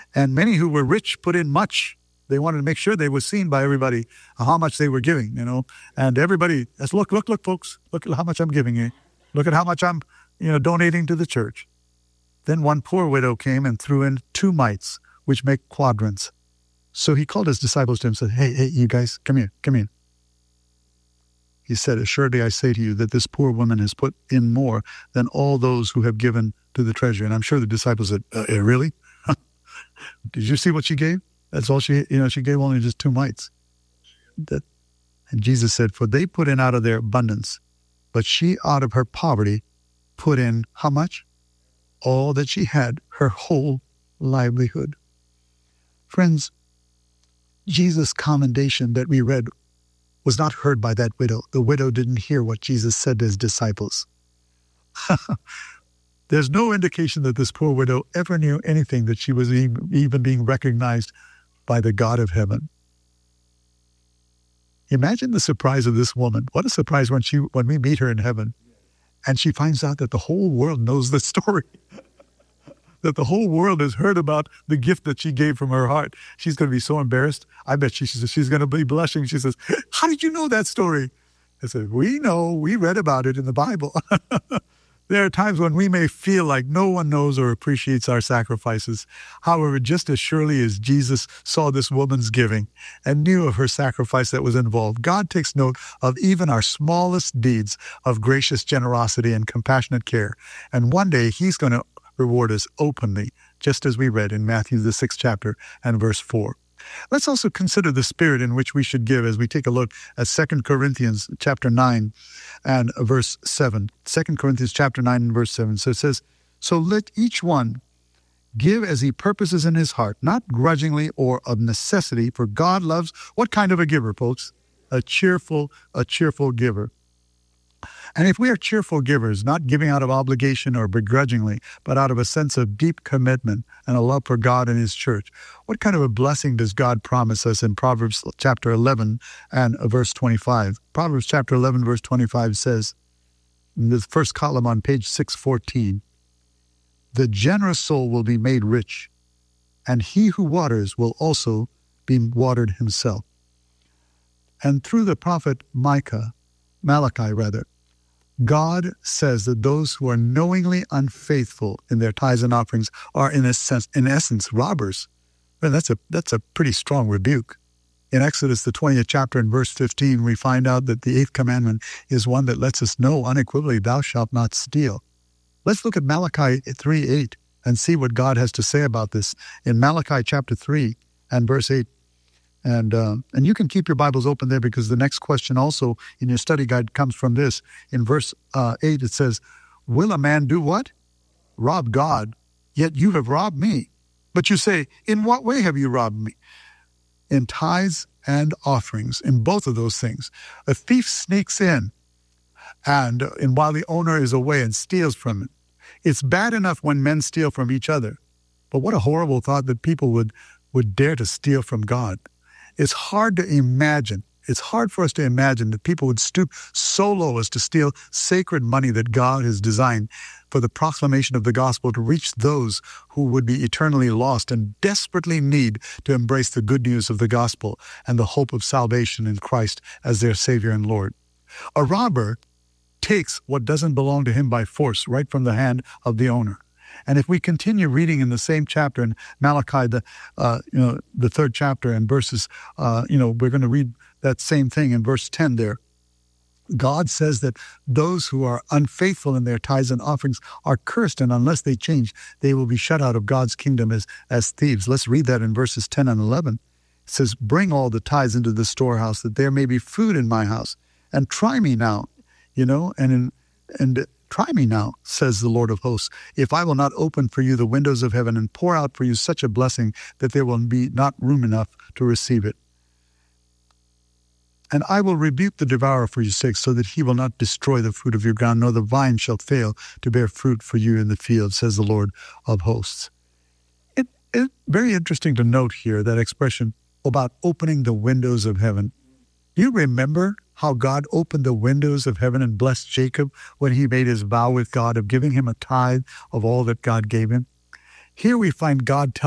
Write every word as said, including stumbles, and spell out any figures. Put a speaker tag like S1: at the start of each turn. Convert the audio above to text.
S1: And many who were rich put in much. They wanted to make sure they were seen by everybody how much they were giving, you know. And everybody, says, look, look, look, folks, look at how much I'm giving you. Look at how much I'm, you know, donating to the church. Then one poor widow came and threw in two mites, which make quadrants. So he called his disciples to him and said, hey, hey, you guys, come here, come here. He said, assuredly I say to you that this poor woman has put in more than all those who have given to the treasury. And I'm sure the disciples said, uh, really? Did you see what she gave? That's all she, you know, she gave only just two mites. That, and Jesus said, for they put in out of their abundance, but she out of her poverty put in how much? All that she had, her whole livelihood. Friends, Jesus' commendation that we read was not heard by that widow. The widow didn't hear what Jesus said to his disciples. There's no indication that this poor widow ever knew anything that she was even being recognized by the God of heaven. Imagine the surprise of this woman. What a surprise when she when we meet her in heaven and she finds out that the whole world knows the story. That the whole world has heard about the gift that she gave from her heart. She's going to be so embarrassed. I bet she, she's, she's going to be blushing. She says, how did you know that story? I said, we know. We read about it in the Bible. There are times when we may feel like no one knows or appreciates our sacrifices. However, just as surely as Jesus saw this woman's giving and knew of her sacrifice that was involved, God takes note of even our smallest deeds of gracious generosity and compassionate care. And one day he's going to reward us openly, just as we read in Matthew, the sixth chapter and verse four. Let's also consider the spirit in which we should give as we take a look at Second Corinthians chapter nine and verse seven. Second Corinthians chapter nine and verse seven. So it says, so let each one give as he purposes in his heart, not grudgingly or of necessity, for God loves what kind of a giver, folks? A cheerful, a cheerful giver. And if we are cheerful givers, not giving out of obligation or begrudgingly, but out of a sense of deep commitment and a love for God and his church, what kind of a blessing does God promise us in Proverbs chapter eleven and verse twenty-five? Proverbs chapter eleven, verse twenty-five says, in the first column on page six fourteen, the generous soul will be made rich, and he who waters will also be watered himself. And through the prophet Micah, Malachi rather, God says that those who are knowingly unfaithful in their tithes and offerings are in a sense, in essence, robbers. Well, that's a that's a pretty strong rebuke. In Exodus, the twentieth chapter and verse fifteen, we find out that the eighth commandment is one that lets us know unequivocally, thou shalt not steal. Let's look at Malachi three eight and see what God has to say about this. In Malachi chapter three and verse eight, And uh, and you can keep your Bibles open there because the next question also in your study guide comes from this. In verse uh, eight, it says, will a man do what? Rob God, yet you have robbed me. But you say, in what way have you robbed me? In tithes and offerings, in both of those things. A thief sneaks in, and, uh, and while the owner is away and steals from it. It's bad enough when men steal from each other, but what a horrible thought that people would, would dare to steal from God. It's hard to imagine, it's hard for us to imagine that people would stoop so low as to steal sacred money that God has designed for the proclamation of the gospel to reach those who would be eternally lost and desperately need to embrace the good news of the gospel and the hope of salvation in Christ as their Savior and Lord. A robber takes what doesn't belong to him by force right from the hand of the owner. And if we continue reading in the same chapter in Malachi, the uh, you know the third chapter and verses, uh, you know, we're going to read that same thing in verse ten there. God says that those who are unfaithful in their tithes and offerings are cursed, and unless they change, they will be shut out of God's kingdom as, as thieves. Let's read that in verses ten and eleven. It says, bring all the tithes into the storehouse, that there may be food in my house, and try me now, you know, and in, and try me now, says the Lord of hosts, if I will not open for you the windows of heaven and pour out for you such a blessing that there will be not room enough to receive it. And I will rebuke the devourer for your sake, so that he will not destroy the fruit of your ground, nor the vine shall fail to bear fruit for you in the field, says the Lord of hosts. It, it's very interesting to note here that expression about opening the windows of heaven. Do you remember how God opened the windows of heaven and blessed Jacob when he made his vow with God of giving him a tithe of all that God gave him? Here we find God telling